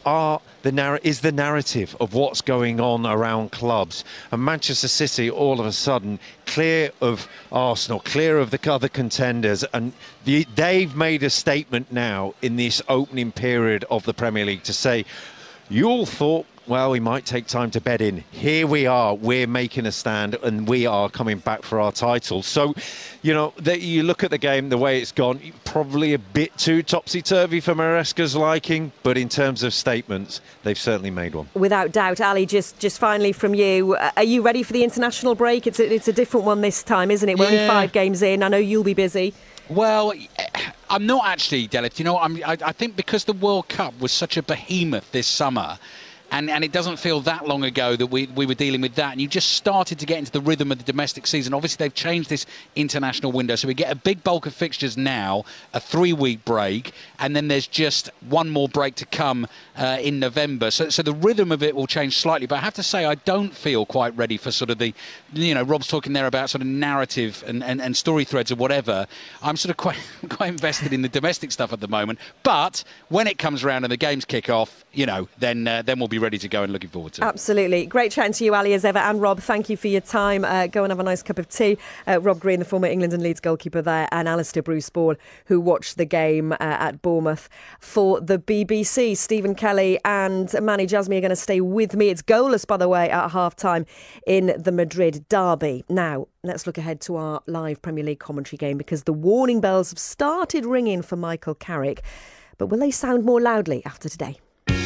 is the narrative of what's going on around clubs. And Manchester City, all of a sudden, clear of Arsenal, clear of the other contenders, and they've made a statement now in this opening period of the Premier League to say, you all thought well, we might take time to bed in. Here we are, we're making a stand and we are coming back for our title. So, you know, you look at the game, the way it's gone, probably a bit too topsy-turvy for Maresca's liking, but in terms of statements, they've certainly made one. Without doubt. Ali, just finally from you, are you ready for the international break? It's a different one this time, isn't it? We're only 5 games in. I know you'll be busy. Well, I'm not actually, Delith. You know, I think because the World Cup was such a behemoth this summer, and it doesn't feel that long ago that we were dealing with that, and you just started to get into the rhythm of the domestic season. Obviously, they've changed this international window, so we get a big bulk of fixtures now, a 3-week break, and then there's just one more break to come in November. So the rhythm of it will change slightly, but I have to say I don't feel quite ready for sort of the, you know, Rob's talking there about sort of narrative and story threads or whatever. I'm sort of quite invested in the domestic stuff at the moment, but when it comes around and the games kick off, you know, then we'll be ready to go and looking forward to it. Absolutely. Great chatting to you, Ali, as ever. And Rob, thank you for your time. Go and have a nice cup of tea. Rob Green, the former England and Leeds goalkeeper there, and Alistair Bruce-Ball, who watched the game at Bournemouth for the BBC. Stephen Kelly and Manny Jasmy are going to stay with me. It's goalless, by the way, at half-time in the Madrid derby. Now, let's look ahead to our live Premier League commentary game, because the warning bells have started ringing for Michael Carrick. But will they sound more loudly after today?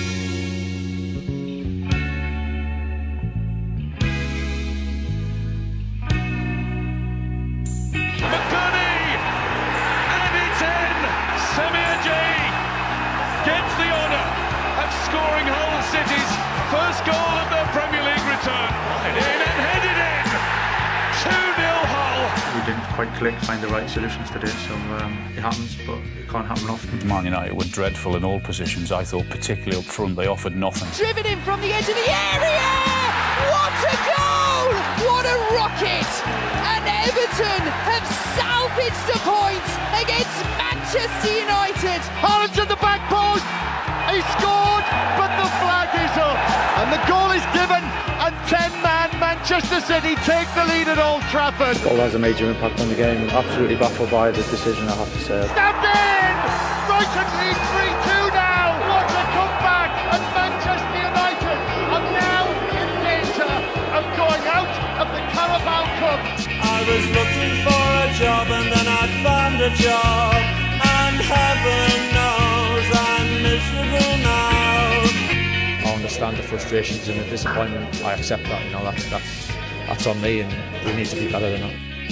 Scoring Hull City's first goal of their Premier League return. In and headed in. 2-0 Hull. We didn't quite click, find the right solutions today, so it happens, but it can't happen often. Man United were dreadful in all positions. I thought particularly up front they offered nothing. Driven in from the edge of the area! What a goal! What a rocket! And Everton have salvaged a point against Manchester United. Haaland to the back post. He scored, but the flag is up. And the goal is given, and 10-man Manchester City take the lead at Old Trafford. Goal has a major impact on the game. Absolutely baffled by the decision, I have to say. Stabbed in! Brighton lead 3-2 now. What a comeback! And Manchester United are now in danger of going out of the Carabao Cup. I was looking for a job and then I found a job. And heaven knows I'm miserable now. I understand the frustrations and the disappointment. I accept that, you know, that's on me, and we need to be better than that.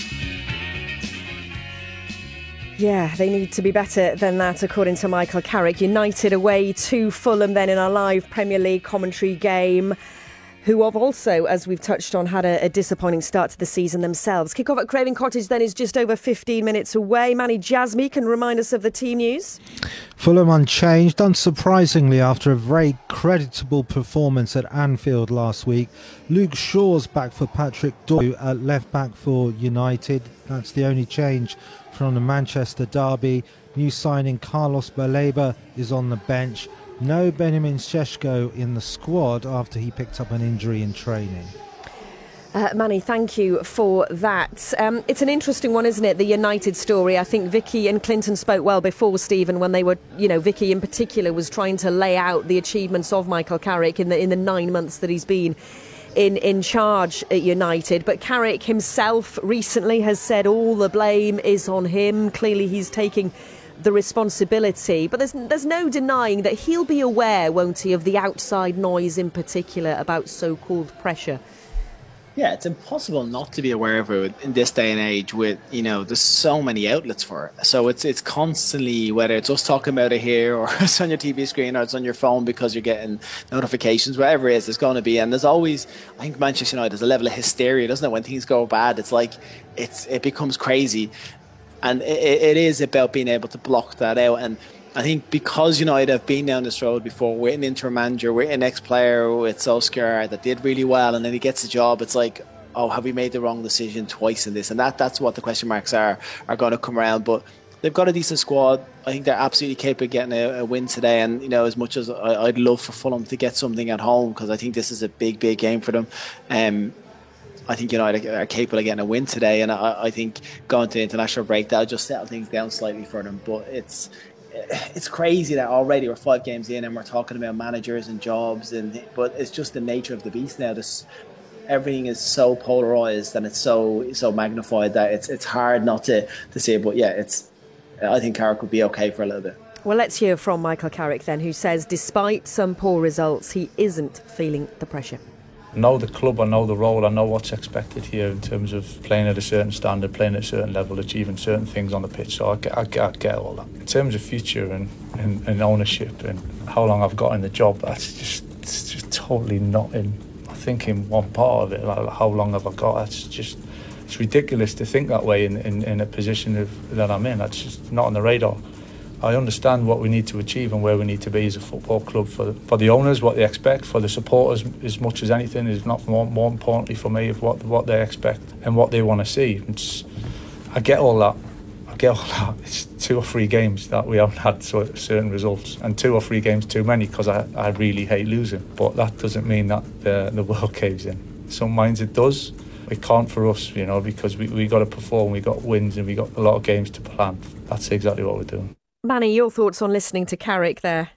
Yeah, they need to be better than that, according to Michael Carrick. United away to Fulham then in our live Premier League commentary game, who have also, as we've touched on, had a disappointing start to the season themselves. Kick-off at Craven Cottage then is just over 15 minutes away. Manny Jasmy can remind us of the team news. Fulham unchanged, unsurprisingly, after a very creditable performance at Anfield last week. Luke Shaw's back for Patrick Dorey at left-back for United. That's the only change from the Manchester derby. New signing Carlos Baleba is on the bench. No Benjamin Šeško in the squad after he picked up an injury in training. Manny, thank you for that. It's an interesting one, isn't it? The United story. I think Vicky and Clinton spoke well before, Stephen, when they were, you know, Vicky in particular was trying to lay out the achievements of Michael Carrick in the 9 months that he's been in charge at United. But Carrick himself recently has said all the blame is on him. Clearly he's taking the responsibility, but there's no denying that he'll be aware, won't he, of the outside noise in particular about so-called pressure. Yeah, it's impossible not to be aware of it in this day and age with, you know, there's so many outlets for it. So it's constantly, whether it's us talking about it here or it's on your TV screen or it's on your phone because you're getting notifications, whatever it is, there's going to be. And there's always, I think Manchester United, there's a level of hysteria, doesn't it? When things go bad, it's like, it becomes crazy. And it is about being able to block that out. And I think because United have been down this road before with an interim manager, with an ex-player, with Solskjaer that did really well, and then he gets a job, it's like, oh, have we made the wrong decision twice in this? And that's what the question marks are going to come around. But they've got a decent squad. I think they're absolutely capable of getting a win today. And, you know, as much as I'd love for Fulham to get something at home, because I think this is a big, big game for them. I think United are capable of getting a win today, and I think going to the international break, that'll just settle things down slightly for them. But it's crazy that already we're 5 games in and we're talking about managers and jobs, but it's just the nature of the beast now. Everything is so polarized and it's so magnified that it's hard not to see it. But yeah, I think Carrick would be okay for a little bit. Well, let's hear from Michael Carrick then, who says despite some poor results, he isn't feeling the pressure. I know the club, I know the role, I know what's expected here in terms of playing at a certain standard, playing at a certain level, achieving certain things on the pitch. So I get all that. In terms of future and ownership and how long I've got in the job, it's just totally not in. I think in one part of it, like how long have I got? It's ridiculous to think that way in a position that I'm in. That's just not on the radar. I understand what we need to achieve and where we need to be as a football club for the owners, what they expect, for the supporters as much as anything, is not more importantly for me of what they expect and what they want to see. I get all that. It's 2 or 3 games that we haven't had certain results, and 2 or 3 games too many because I really hate losing. But that doesn't mean that the world caves in. Some minds it does. It can't for us, because we got to perform. We got wins and we got a lot of games to plan. That's exactly what we're doing. Manny, your thoughts on listening to Carrick there?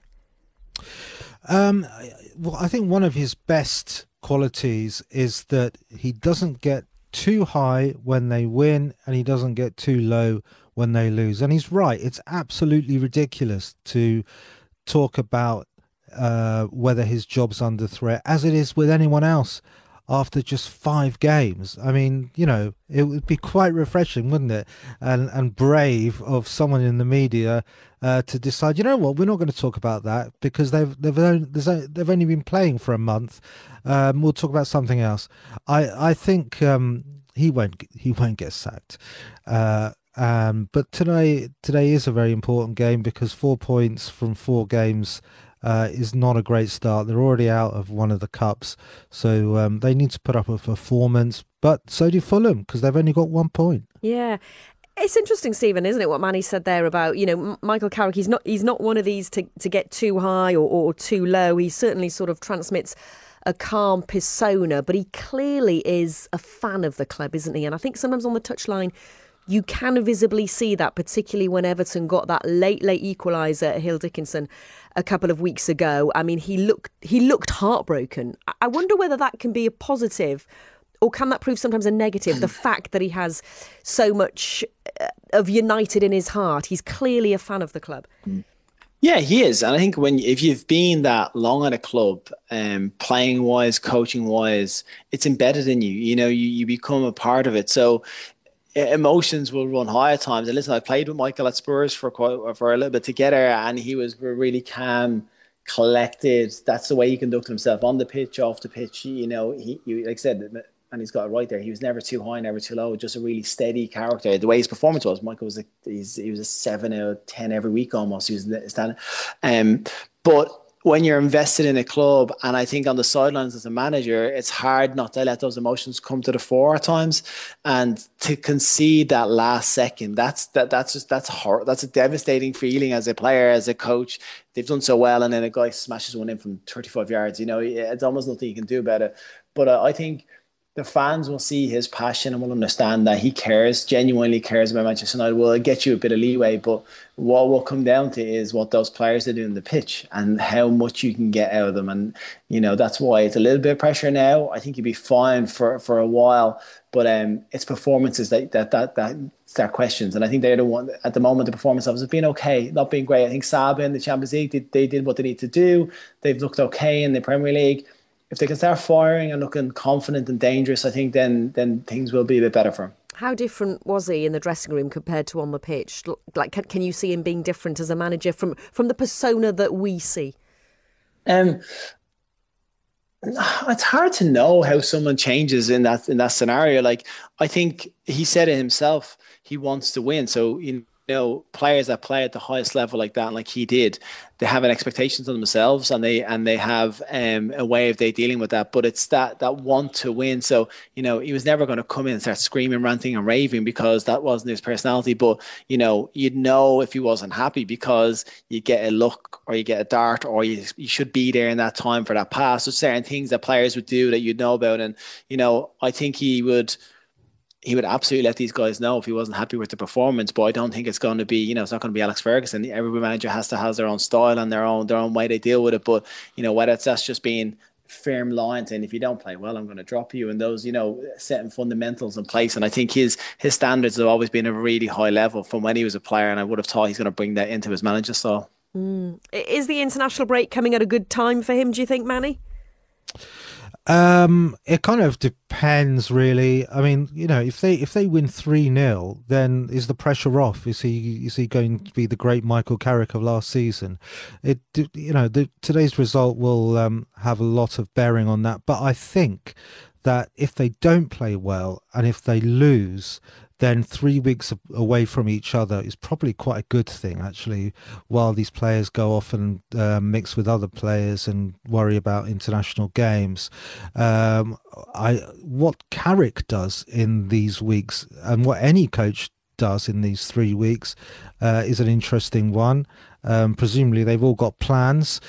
Well, I think one of his best qualities is that he doesn't get too high when they win and he doesn't get too low when they lose. And he's right. It's absolutely ridiculous to talk about whether his job's under threat, as it is with anyone else after just 5 games. I mean, it would be quite refreshing, wouldn't it? And brave of someone in the media to decide, we're not going to talk about that because they've only been playing for a month. We'll talk about something else. I think he won't get sacked. But today is a very important game because 4 points from 4 games is not a great start. They're already out of one of the cups, so they need to put up a performance. But so do Fulham because they've only got 1 point. Yeah. It's interesting, Stephen, isn't it, what Manny said there about, Michael Carrick, he's not one of these to get too high or too low. He certainly sort of transmits a calm persona, but he clearly is a fan of the club, isn't he? And I think sometimes on the touchline, you can visibly see that, particularly when Everton got that late equaliser at Hill Dickinson a couple of weeks ago. I mean, he looked heartbroken. I wonder whether that can be a positive, or can that prove sometimes a negative, the fact that he has so much of United in his heart. He's clearly a fan of the club. Yeah, he is. And I think if you've been that long at a club, playing wise, coaching wise, it's embedded in you. You become a part of it. So emotions will run high at times. And listen, I played with Michael at Spurs for a little bit together, and he was really calm, collected. That's the way he conducted himself on the pitch, off the pitch. He like I said, and he's got it right there. He was never too high, never too low. Just a really steady character. The way his performance was, Michael was he was a 7 out of 10 every week almost. He was standing. But when you're invested in a club, and I think on the sidelines as a manager, it's hard not to let those emotions come to the fore at times, and to concede that last second. That's horror. That's a devastating feeling as a player, as a coach. They've done so well, and then a guy smashes one in from 35 yards. It's almost nothing you can do about it. But I think the fans will see his passion and will understand that he genuinely cares about Manchester United. Will get you a bit of leeway, but what will come down to is what those players are doing on the pitch and how much you can get out of them. And that's why it's a little bit of pressure now. I think you'll be fine for a while, but it's performances that start questions. And I think they're the one at the moment. The performance levels have been okay, not being great. I think Saba in the Champions League, they did what they need to do. They've looked okay in the Premier League. If they can start firing and looking confident and dangerous, I think then things will be a bit better for him. How different was he in the dressing room compared to on the pitch? Like, can you see him being different as a manager from the persona that we see? It's hard to know how someone changes in that scenario. Like, I think he said it himself. He wants to win. So, players that play at the highest level like that, and like he did, they have an expectations on themselves, and they have a way of they dealing with that. But it's that want to win. So he was never going to come in and start screaming, ranting, and raving because that wasn't his personality. But you'd know if he wasn't happy because you get a look or you get a dart, or you should be there in that time for that pass. So certain things that players would do that you'd know about, and I think he would he would absolutely let these guys know if he wasn't happy with the performance. But I don't think it's going to be, it's not going to be Alex Ferguson. Every manager has their own style and their own way they deal with it. But whether that's just being firm lines and if you don't play well, I'm going to drop you, and those setting fundamentals in place. And I think his standards have always been a really high level from when he was a player, and I would have thought he's going to bring that into his manager style. Is the international break coming at a good time for him, do you think, Manny? It kind of depends, really. I mean, if they win 3-0, then is the pressure off? Is he going to be the great Michael Carrick of last season? Today's result will have a lot of bearing on that. But I think that if they don't play well and if they lose, then 3 weeks away from each other is probably quite a good thing, actually, while these players go off and mix with other players and worry about international games. What Carrick does in these weeks, and what any coach does in these 3 weeks, is an interesting one. Presumably they've all got plans,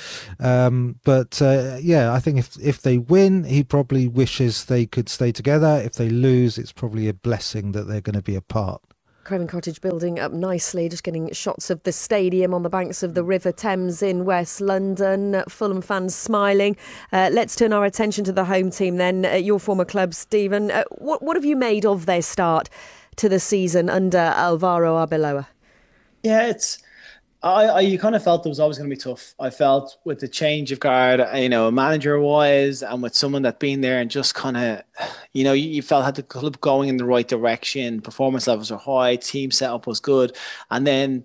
but I think if they win, he probably wishes they could stay together. If they lose, it's probably a blessing that they're going to be apart. Craven Cottage building up nicely, just getting shots of the stadium on the banks of the River Thames in West London. Fulham fans smiling. Let's turn our attention to the home team then, your former club, Stephen. What have you made of their start to the season under Alvaro Arbeloa? Yeah, you kind of felt it was always going to be tough. I felt with the change of guard, manager-wise, and with someone that been there and just kind of, you felt had the club going in the right direction. Performance levels were high, team setup was good, and then,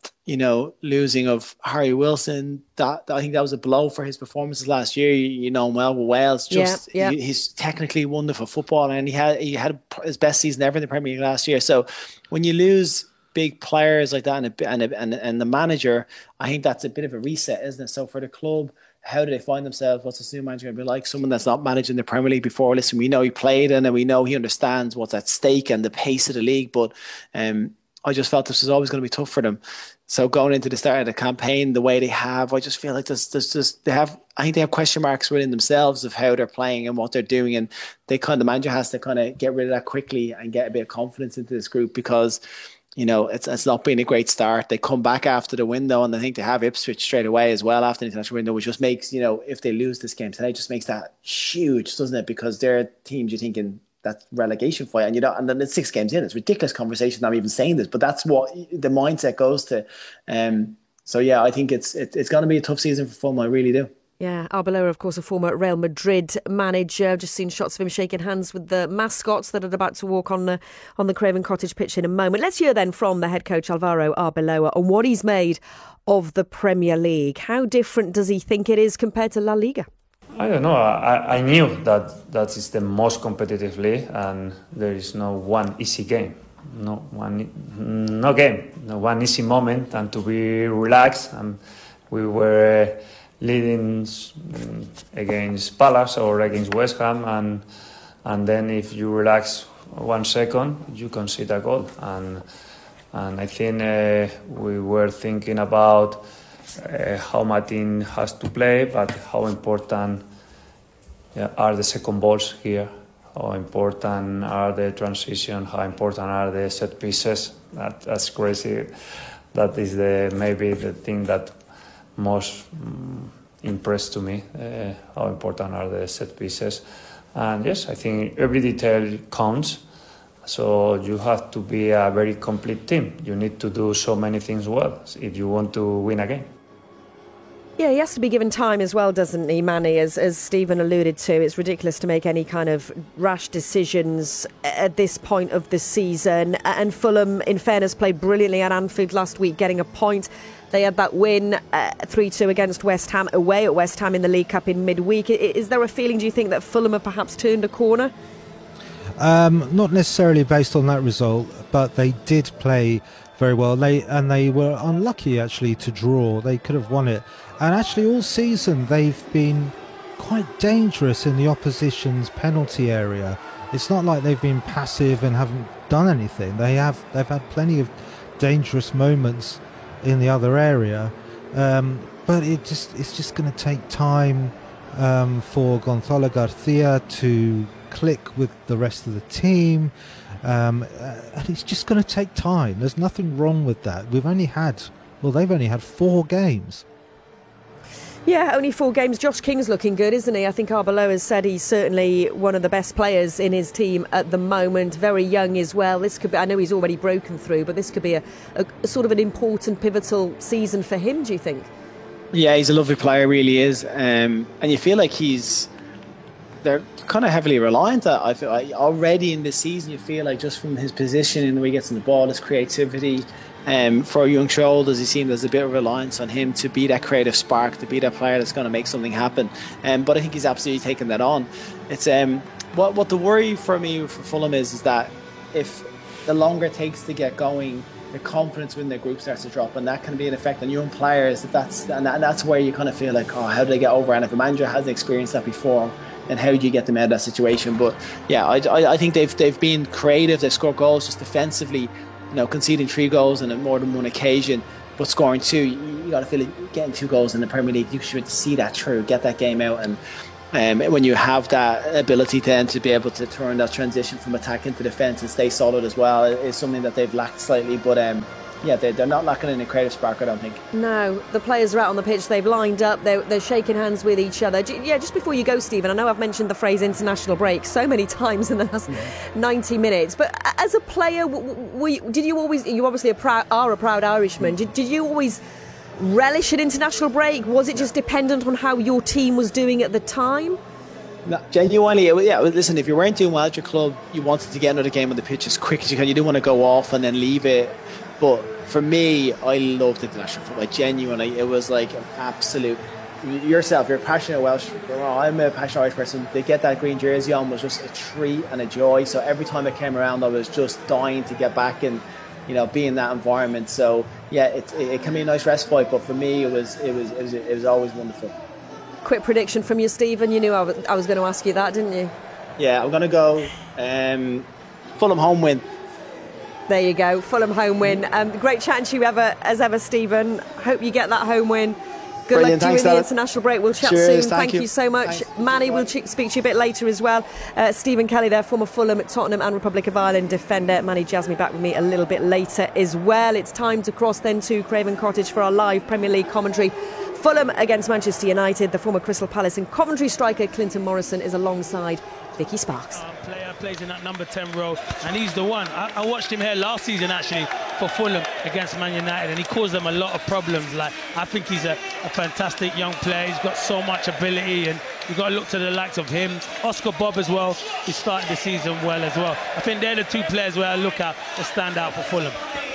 losing of Harry Wilson, that I think that was a blow for his performances last year. You know him well with Wales. He's technically wonderful football, and he had his best season ever in the Premier League last year. So when you lose big players like that and the manager, I think that's a bit of a reset, isn't it? So for the club, how do they find themselves? What's this new manager going to be like? Someone that's not managing the Premier League before. Listen, we know he played in and we know he understands what's at stake and the pace of the league, but I just felt this was always going to be tough for them. So going into the start of the campaign the way they have, I just feel like I think they have question marks within themselves of how they're playing and what they're doing, and the manager has to kind of get rid of that quickly and get a bit of confidence into this group, because it's not been a great start. They come back after the window, and I think they have Ipswich straight away as well after the international window, which just makes, if they lose this game tonight, just makes that huge, doesn't it? Because they're teams you're thinking that relegation fight, and then it's 6 games in. It's a ridiculous conversation. I'm even saying this, but that's what the mindset goes to. So yeah, I think it's going to be a tough season for Fulham. I really do. Yeah, Arbeloa, of course, a former Real Madrid manager. Just seen shots of him shaking hands with the mascots that are about to walk on the Craven Cottage pitch in a moment. Let's hear then from the head coach Alvaro Arbeloa on what he's made of the Premier League. How different does he think it is compared to La Liga? I don't know. I knew that is the most competitive league, and there is no one easy game. No one easy moment, and to be relaxed. And we were leading against Palace or against West Ham, and then if you relax 1 second, you concede a goal. And I think we were thinking about how Martin has to play, but how important are the second balls here, how important are the transition, how important are the set pieces. That's crazy. That is maybe the thing that most impressed to me, how important are the set pieces. And yes, I think every detail counts. So you have to be a very complete team. You need to do so many things well if you want to win a game. Yeah, he has to be given time as well, doesn't he, Manny? As Stephen alluded to, it's ridiculous to make any kind of rash decisions at this point of the season. And Fulham, in fairness, played brilliantly at Anfield last week, getting a point. They had that win 3-2 against West Ham, away at West Ham in the League Cup in midweek. Is there a feeling, do you think, that Fulham have perhaps turned a corner? Not necessarily based on that result, but they did play very well. They were unlucky, actually, to draw. They could have won it. And actually, all season, they've been quite dangerous in the opposition's penalty area. It's not like they've been passive and haven't done anything. They've had plenty of dangerous moments in the other area. But it's just going to take time for Gonzalo Garcia to click with the rest of the team. And it's just going to take time. There's nothing wrong with that. They've only had 4 games. Yeah, only 4 games. Josh King's looking good, isn't he? I think Arbeloa has said he's certainly one of the best players in his team at the moment. Very young as well. This could be, I know he's already broken through, but this could be a sort of an important, pivotal season for him, do you think? Yeah, he's a lovely player, really is. And you feel like they're kind of heavily reliant on, I feel like already in this season, you feel like just from his position and the way he gets in the ball, his creativity, for young shoulders, he seemed there's a bit of reliance on him to be that creative spark, to be that player that's going to make something happen. But I think he's absolutely taken that on. It's what the worry for me for Fulham is that if the longer it takes to get going, the confidence within the group starts to drop, and that can be an effect on young players. That's where you kind of feel like, oh, how do they get over? And if a manager hasn't experienced that before, then how do you get them out of that situation? But yeah, I think they've been creative. They've scored goals just defensively. Conceding 3 goals on more than one occasion, but scoring 2, you got to feel like getting 2 goals in the Premier League. You should see that through, get that game out, and when you have that ability then to be able to turn that transition from attack into defence and stay solid as well is something that they've lacked slightly. But yeah, they're not lacking in a creative spark, I don't think. No, the players are out on the pitch. They've lined up. They're shaking hands with each other. Yeah, just before you go, Stephen, I know I've mentioned the phrase international break so many times in the last 90 minutes. But as a player, did you always? You obviously are a proud Irishman. Did you always relish an international break? Was it just dependent on how your team was doing at the time? No, genuinely, listen, if you weren't doing well at your club, you wanted to get another game on the pitch as quick as you can. You didn't want to go off and then leave it. But for me, I loved international football. Genuinely, it was like an absolute. Yourself, you're a passionate Welsh. I'm a passionate Irish person. They get that green jersey on was just a treat and a joy. So every time it came around, I was just dying to get back and be in that environment. So yeah, it can be a nice respite. But for me, it was always wonderful. Quick prediction from you, Stephen. You knew I was going to ask you that, didn't you? Yeah, I'm going to go Fulham home win. There you go, Fulham home win. Great chatting to you as ever, Stephen. Hope you get that home win. Good Brilliant. luck Thanks, during the international break. We'll chat Cheers, soon. Thank you so much. Thanks. Manny, we'll speak to you a bit later as well. Stephen Kelly there, former Fulham, Tottenham and Republic of Ireland defender. Manny Jasmy back with me a little bit later as well. It's time to cross then to Craven Cottage for our live Premier League commentary. Fulham against Manchester United. The former Crystal Palace and Coventry striker Clinton Morrison is alongside Vicky Sparks. Player plays in that number 10 role, and he's the one. I watched him here last season actually for Fulham against Man United, and he caused them a lot of problems. I think he's a fantastic young player. He's got so much ability, and you've got to look to the likes of him. Oscar Bob as well, who started the season well as well. I think they're the 2 players where I look at that stand out for Fulham.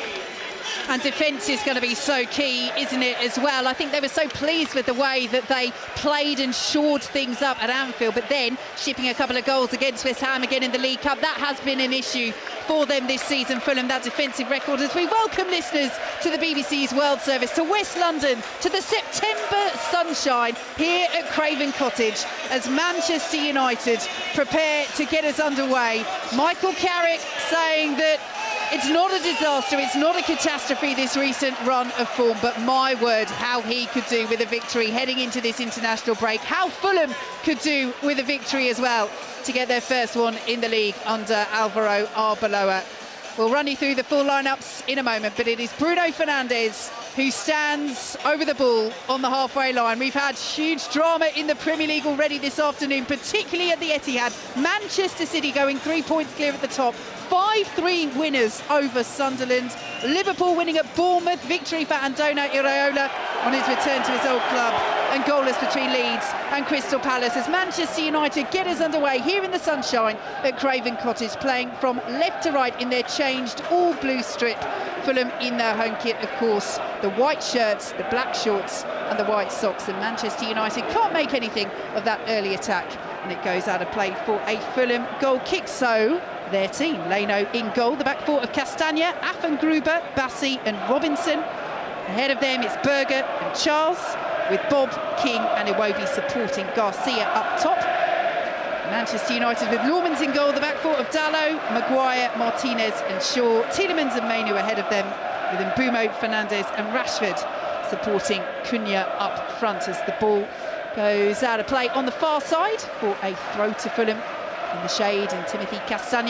And defence is going to be so key, isn't it, as well? I think they were so pleased with the way that they played and shored things up at Anfield, but then shipping a couple of goals against West Ham again in the League Cup. That has been an issue for them this season, Fulham, that defensive record. As we welcome listeners to the BBC's World Service, to West London, to the September sunshine here at Craven Cottage, as Manchester United prepare to get us underway. Michael Carrick saying that it's not a disaster, it's not a catastrophe, this recent run of form, but my word, how he could do with a victory heading into this international break. How Fulham could do with a victory as well to get their first one in the league under Alvaro Arbeloa. We'll run you through the full lineups in a moment, but it is Bruno Fernandes who stands over the ball on the halfway line. We've had huge drama in the Premier League already this afternoon, particularly at the Etihad. Manchester City going 3 points clear at the top. 5-3 winners over Sunderland. Liverpool winning at Bournemouth. Victory for Andona Iraola on his return to his old club. And goalless between Leeds and Crystal Palace as Manchester United get us underway here in the sunshine at Craven Cottage, playing from left to right in their changed all blue strip. Fulham in their home kit, of course. The white shirts, the black shorts and the white socks. And Manchester United can't make anything of that early attack. And it goes out of play for a Fulham goal kick. So their team, Leno in goal, the back four of Castagna, Affengruber, Bassi and Robinson. Ahead of them it's Berger and Charles, with Bob, King and Iwobi supporting Garcia up top. Manchester United with Lawmans in goal, the back four of Dalot, Maguire, Martinez and Shaw. Tielemans and Mainu ahead of them, with Mbumo, Fernandes and Rashford supporting Cunha up front as the ball goes out of play on the far side for a throw to Fulham. In the shade, and Timothy Castagna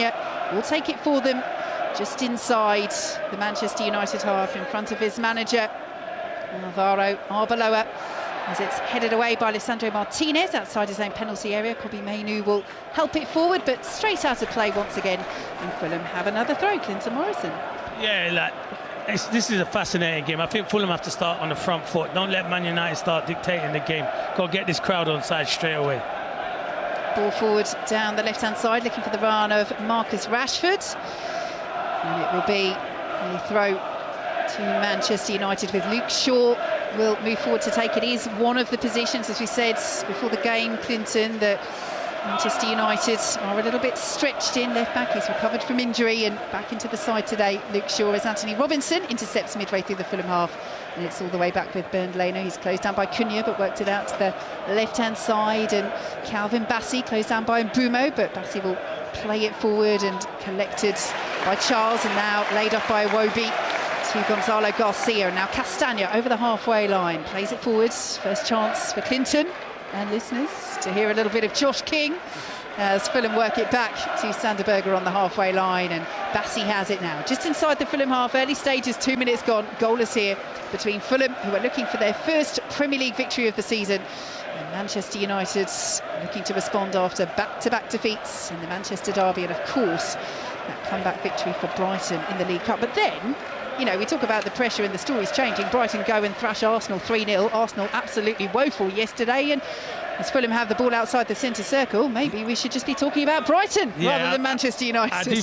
will take it for them just inside the Manchester United half in front of his manager, Alvaro Arbeloa, as it's headed away by Lisandro Martinez outside his own penalty area. Kobbie Mainoo will help it forward, but straight out of play once again, and Fulham have another throw. Clinton Morrison. Yeah, this is a fascinating game. I think Fulham have to start on the front foot. Don't let Man United start dictating the game. Go get this crowd on side straight away. Ball forward down the left-hand side, looking for the run of Marcus Rashford. And it will be a throw to Manchester United with Luke Shaw will move forward to take it. Is one of the positions, as we said before the game, Clinton, that Manchester United are a little bit stretched in. Left back, he's recovered from injury and back into the side today. Luke Shaw, as Anthony Robinson intercepts midway through the Fulham half, and it's all the way back with Bernd Leno. He's closed down by Cunha but worked it out to the left-hand side, and Calvin Bassey closed down by Mbeumo, but Bassey will play it forward and collected by Charles, and now laid off by Iwobi to Gonzalo Garcia. And now Castagna over the halfway line, plays it forwards. First chance for Clinton and listeners to hear a little bit of Josh King as Fulham work it back to Sander Berge on the halfway line, and Bassey has it now just inside the Fulham half. Early stages, 2 minutes gone, goalless here between Fulham, who are looking for their first Premier League victory of the season, and Manchester United looking to respond after back-to-back defeats in the Manchester derby, and of course that comeback victory for Brighton in the League Cup. But then, you know, we talk about the pressure and the stories changing. Brighton go and thrash Arsenal 3-0. Arsenal absolutely woeful yesterday, and as Fulham have the ball outside the centre circle, maybe we should just be talking about Brighton rather than Manchester United. I do